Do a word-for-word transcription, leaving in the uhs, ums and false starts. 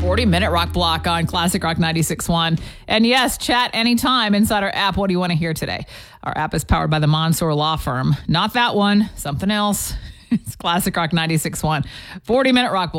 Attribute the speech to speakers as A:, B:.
A: forty minute rock block on Classic Rock ninety-six point one. And yes, chat anytime inside our app. What do you want to hear today? Our app is powered by the Mansour Law Firm. Not that one, something else. It's Classic Rock ninety-six point one. forty minute rock block.